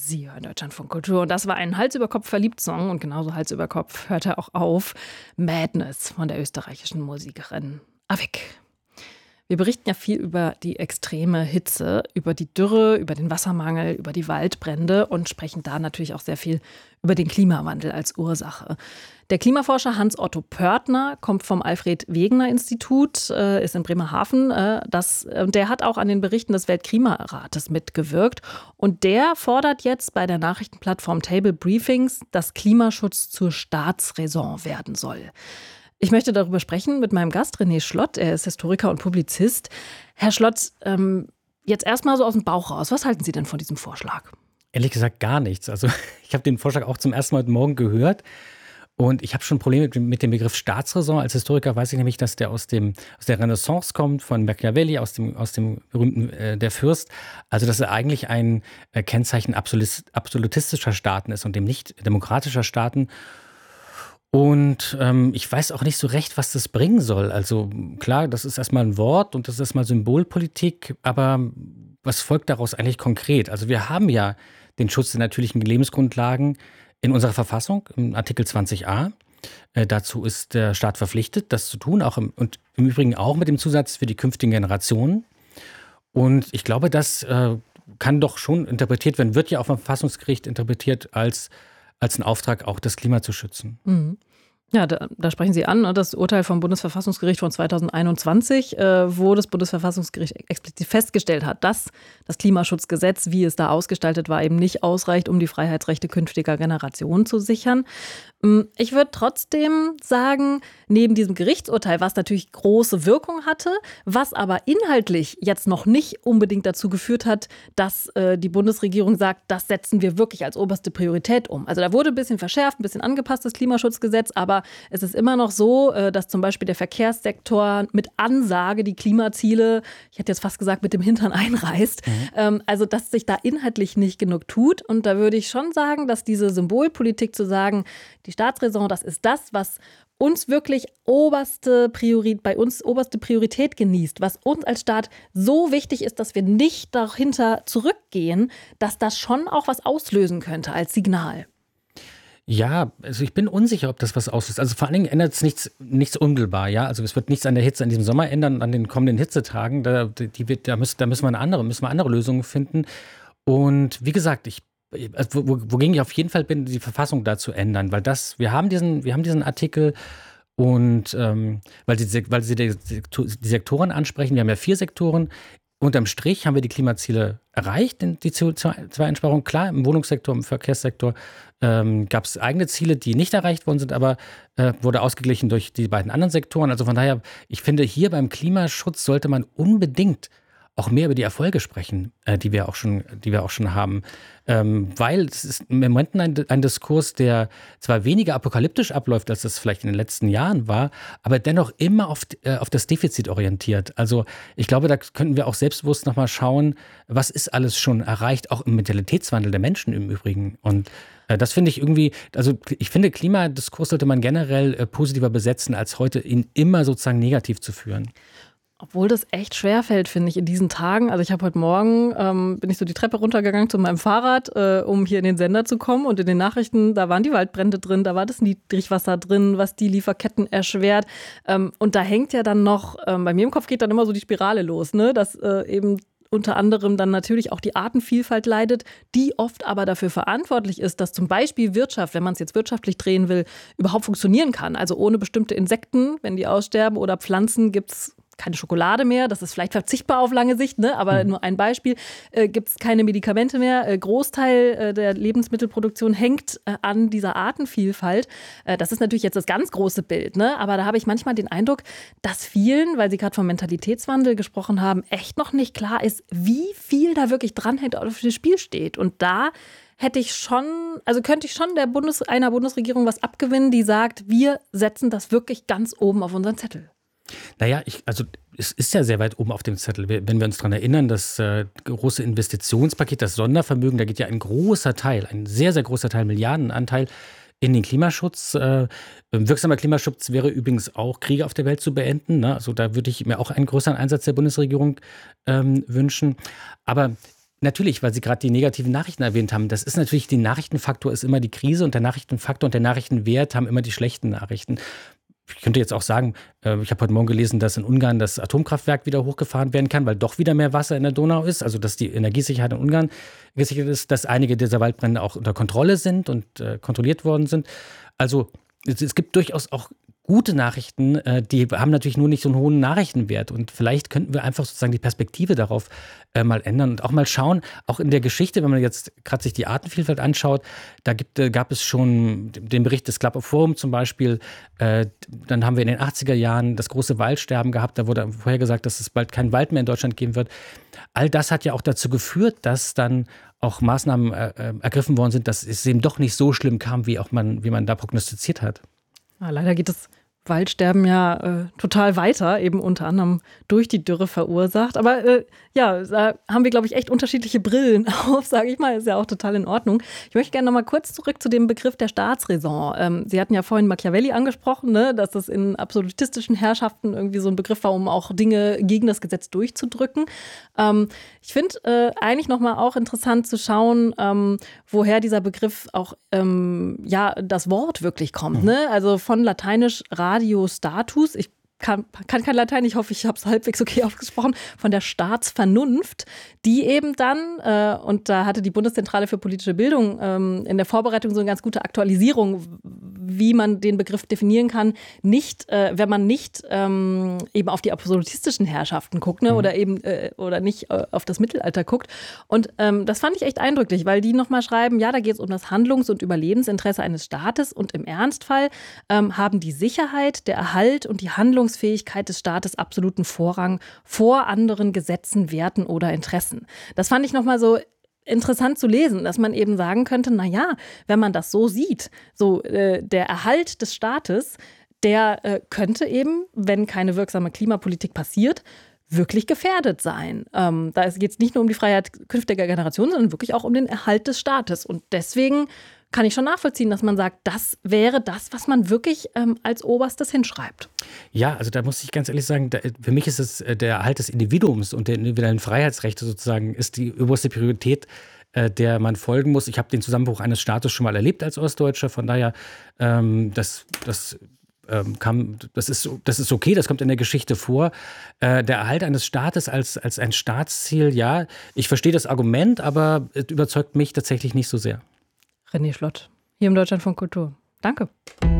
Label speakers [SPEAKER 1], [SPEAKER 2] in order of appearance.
[SPEAKER 1] Sie hören Deutschlandfunk Kultur und das war ein Hals-über-Kopf-Verliebt-Song und genauso Hals über Kopf hört er auch auf. Madness von der österreichischen Musikerin Avik. Wir berichten ja viel über die extreme Hitze, über die Dürre, über den Wassermangel, über die Waldbrände und sprechen da natürlich auch sehr viel über den Klimawandel als Ursache. Der Klimaforscher Hans-Otto Pörtner kommt vom Alfred-Wegener-Institut, ist in Bremerhaven. Der hat auch an den Berichten des Weltklimarates mitgewirkt. Und der fordert jetzt bei der Nachrichtenplattform Table Briefings, dass Klimaschutz zur Staatsräson werden soll. Ich möchte darüber sprechen mit meinem Gast René Schlott. Er ist Historiker und Publizist. Herr Schlott, jetzt erstmal so aus dem Bauch raus. Was halten Sie denn von diesem Vorschlag?
[SPEAKER 2] Ehrlich gesagt gar nichts. Also ich habe den Vorschlag auch zum ersten Mal heute Morgen gehört. Und ich habe schon Probleme mit dem Begriff Staatsräson. Als Historiker weiß ich nämlich, dass der aus der Renaissance kommt, von Machiavelli, aus dem berühmten Der Fürst. Also dass er eigentlich ein Kennzeichen absolutistischer Staaten ist und dem nicht demokratischer Staaten. Und ich weiß auch nicht so recht, was das bringen soll. Also klar, das ist erstmal ein Wort und das ist erstmal Symbolpolitik, aber was folgt daraus eigentlich konkret? Also wir haben ja den Schutz der natürlichen Lebensgrundlagen in unserer Verfassung, im Artikel 20a. Dazu ist der Staat verpflichtet, das zu tun, und im Übrigen auch mit dem Zusatz für die künftigen Generationen. Und ich glaube, das kann doch schon interpretiert werden, wird ja auch vom Verfassungsgericht interpretiert als ein Auftrag, auch das Klima zu schützen.
[SPEAKER 1] Mhm. Ja, da sprechen Sie an, das Urteil vom Bundesverfassungsgericht von 2021, wo das Bundesverfassungsgericht explizit festgestellt hat, dass das Klimaschutzgesetz, wie es da ausgestaltet war, eben nicht ausreicht, um die Freiheitsrechte künftiger Generationen zu sichern. Ich würde trotzdem sagen, neben diesem Gerichtsurteil, was natürlich große Wirkung hatte, was aber inhaltlich jetzt noch nicht unbedingt dazu geführt hat, dass die Bundesregierung sagt, das setzen wir wirklich als oberste Priorität um. Also da wurde ein bisschen verschärft, ein bisschen angepasst, das Klimaschutzgesetz, aber es ist immer noch so, dass zum Beispiel der Verkehrssektor mit Ansage die Klimaziele, ich hätte jetzt fast gesagt, mit dem Hintern einreißt. Also dass sich da inhaltlich nicht genug tut. Und da würde ich schon sagen, dass diese Symbolpolitik zu sagen, die Staatsräson, das ist das, was uns wirklich oberste Priorität genießt, was uns als Staat so wichtig ist, dass wir nicht dahinter zurückgehen, dass das schon auch was auslösen könnte als Signal.
[SPEAKER 2] Ja, also ich bin unsicher, ob das was auslöst. Also vor allen Dingen ändert es nichts unmittelbar, ja. Also es wird nichts an der Hitze an diesem Sommer ändern, an den kommenden Hitzetagen. Da müssen wir andere Lösungen finden. Und wie gesagt, wogegen ich auf jeden Fall bin, die Verfassung da zu ändern, weil wir haben diesen Artikel und weil Sie die Sektoren ansprechen, wir haben ja 4 Sektoren. Unterm Strich haben wir die Klimaziele erreicht, die CO2-Einsparung. Klar, im Wohnungssektor, im Verkehrssektor gab es eigene Ziele, die nicht erreicht worden sind, aber wurde ausgeglichen durch die beiden anderen Sektoren. Also von daher, ich finde, hier beim Klimaschutz sollte man unbedingt auch mehr über die Erfolge sprechen, die wir auch schon haben. Weil es ist im Moment ein Diskurs, der zwar weniger apokalyptisch abläuft, als das vielleicht in den letzten Jahren war, aber dennoch immer auf das Defizit orientiert. Also ich glaube, da könnten wir auch selbstbewusst nochmal schauen, was ist alles schon erreicht, auch im Mentalitätswandel der Menschen im Übrigen. Und das finde ich irgendwie, also ich finde, Klimadiskurs sollte man generell positiver besetzen, als heute ihn immer sozusagen negativ zu führen.
[SPEAKER 1] Obwohl das echt schwerfällt, finde ich, in diesen Tagen. Also ich habe heute Morgen, bin ich so die Treppe runtergegangen zu meinem Fahrrad, um hier in den Sender zu kommen. Und in den Nachrichten, da waren die Waldbrände drin, da war das Niedrigwasser drin, was die Lieferketten erschwert. Und da hängt ja dann noch, bei mir im Kopf geht dann immer so die Spirale los, ne? Dass eben unter anderem dann natürlich auch die Artenvielfalt leidet, die oft aber dafür verantwortlich ist, dass zum Beispiel Wirtschaft, wenn man es jetzt wirtschaftlich drehen will, überhaupt funktionieren kann. Also ohne bestimmte Insekten, wenn die aussterben, oder Pflanzen, gibt es keine Schokolade mehr, das ist vielleicht verzichtbar auf lange Sicht, ne? Aber nur ein Beispiel, gibt es keine Medikamente mehr. Großteil der Lebensmittelproduktion hängt an dieser Artenvielfalt. Das ist natürlich jetzt das ganz große Bild, ne? Aber da habe ich manchmal den Eindruck, dass vielen, weil Sie gerade vom Mentalitätswandel gesprochen haben, echt noch nicht klar ist, wie viel da wirklich dranhängt, auf dem Spiel steht. Und da könnte ich schon einer Bundesregierung was abgewinnen, die sagt, wir setzen das wirklich ganz oben auf unseren Zettel.
[SPEAKER 2] Naja, es ist ja sehr weit oben auf dem Zettel. Wenn wir uns daran erinnern, das große Investitionspaket, das Sondervermögen, da geht ja ein großer Teil, ein sehr, sehr großer Teil, Milliardenanteil in den Klimaschutz. Wirksamer Klimaschutz wäre übrigens auch, Kriege auf der Welt zu beenden, ne? Also da würde ich mir auch einen größeren Einsatz der Bundesregierung wünschen. Aber Natürlich, weil Sie gerade die negativen Nachrichten erwähnt haben. Das ist natürlich, der Nachrichtenfaktor ist immer die Krise und der Nachrichtenfaktor und der Nachrichtenwert haben immer die schlechten Nachrichten. Ich könnte jetzt auch sagen, ich habe heute Morgen gelesen, dass in Ungarn das Atomkraftwerk wieder hochgefahren werden kann, weil doch wieder mehr Wasser in der Donau ist. Also dass die Energiesicherheit in Ungarn gesichert ist, dass einige dieser Waldbrände auch unter Kontrolle sind und kontrolliert worden sind. Also es gibt durchaus auch gute Nachrichten, die haben natürlich nur nicht so einen hohen Nachrichtenwert. Und vielleicht könnten wir einfach sozusagen die Perspektive darauf mal ändern und auch mal schauen, auch in der Geschichte, wenn man jetzt gerade sich die Artenvielfalt anschaut, da gab es schon den Bericht des Club of Rome zum Beispiel. Dann haben wir in den 80er Jahren das große Waldsterben gehabt. Da wurde vorher gesagt, dass es bald keinen Wald mehr in Deutschland geben wird. All das hat ja auch dazu geführt, dass dann auch Maßnahmen ergriffen worden sind, dass es eben doch nicht so schlimm kam, wie man da prognostiziert hat.
[SPEAKER 1] Ja, leider geht das Waldsterben ja total weiter, eben unter anderem durch die Dürre verursacht. Aber da haben wir, glaube ich, echt unterschiedliche Brillen auf, sage ich mal. Ist ja auch total in Ordnung. Ich möchte gerne noch mal kurz zurück zu dem Begriff der Staatsräson. Sie hatten ja vorhin Machiavelli angesprochen, ne, dass das in absolutistischen Herrschaften irgendwie so ein Begriff war, um auch Dinge gegen das Gesetz durchzudrücken. Ich finde eigentlich noch mal auch interessant zu schauen, woher dieser Begriff auch das Wort wirklich kommt. Ne? Also von lateinisch Radio Status, ich kann kein Latein, ich hoffe, ich habe es halbwegs okay ausgesprochen, von der Staatsvernunft, die eben dann, und da hatte die Bundeszentrale für politische Bildung in der Vorbereitung so eine ganz gute Aktualisierung, wie man den Begriff definieren kann, nicht, wenn man nicht eben auf die absolutistischen Herrschaften guckt, ne, oder nicht auf das Mittelalter guckt. Und das fand ich echt eindrücklich, weil die nochmal schreiben, ja, da geht es um das Handlungs- und Überlebensinteresse eines Staates und im Ernstfall haben die Sicherheit, der Erhalt und die Handlungsfähigkeit des Staates absoluten Vorrang vor anderen Gesetzen, Werten oder Interessen. Das fand ich nochmal so interessant zu lesen, dass man eben sagen könnte, naja, wenn man das so sieht, so der Erhalt des Staates, der könnte eben, wenn keine wirksame Klimapolitik passiert, wirklich gefährdet sein. Da geht es nicht nur um die Freiheit künftiger Generationen, sondern wirklich auch um den Erhalt des Staates. Und deswegen kann ich schon nachvollziehen, dass man sagt, das wäre das, was man wirklich als Oberstes hinschreibt.
[SPEAKER 2] Ja, also da muss ich ganz ehrlich sagen, für mich ist es der Erhalt des Individuums und der individuellen Freiheitsrechte sozusagen ist die oberste Priorität, der man folgen muss. Ich habe den Zusammenbruch eines Staates schon mal erlebt als Ostdeutscher, von daher das ist okay, das kommt in der Geschichte vor. Der Erhalt eines Staates als ein Staatsziel, ja, ich verstehe das Argument, aber es überzeugt mich tatsächlich nicht so sehr.
[SPEAKER 1] René Schlott, hier im Deutschlandfunk Kultur. Danke.